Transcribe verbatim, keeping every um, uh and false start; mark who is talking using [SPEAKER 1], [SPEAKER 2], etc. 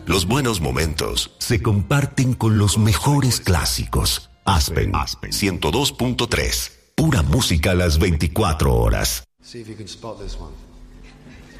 [SPEAKER 1] Los buenos momentos se comparten con los mejores clásicos. Aspen, Aspen ciento dos punto tres. Pura música a las veinticuatro horas.
[SPEAKER 2] See if you can spot this one.